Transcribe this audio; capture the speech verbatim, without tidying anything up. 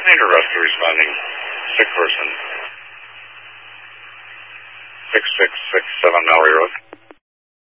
Major rescue responding. Sick person. six six six seven Mallory Road.